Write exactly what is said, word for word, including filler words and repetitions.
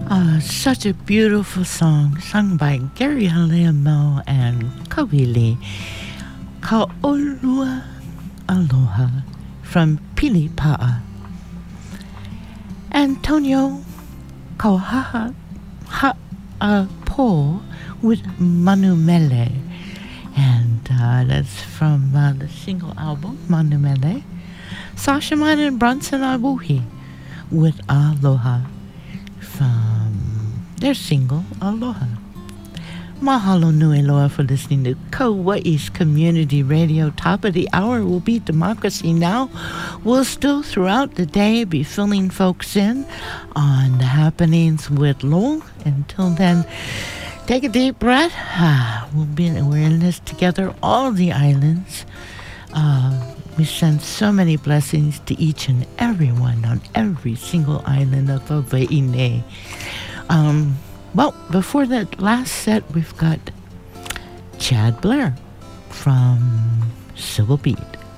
Uh, such a beautiful song sung by Gary Halemo and Kawili. Kaolua Aloha from Pilipa'a. Antonio Kauhaha Ha'apo with Manumele. And uh, that's from uh, the single album, Manumele. Sasha Mine and Bronson Abuhi with Aloha from their single, Aloha. Mahalo nui loa for listening to Kauai's Community Radio. Top of the hour will be Democracy Now! We'll still throughout the day be filling folks in on the happenings with Lowell. Until then, take a deep breath. Ah, we'll be, we're in this together, all the islands. Uh, we send so many blessings to each and everyone on every single island of Hawaii. Um, well, before that last set, we've got Chad Blair from Civil Beat.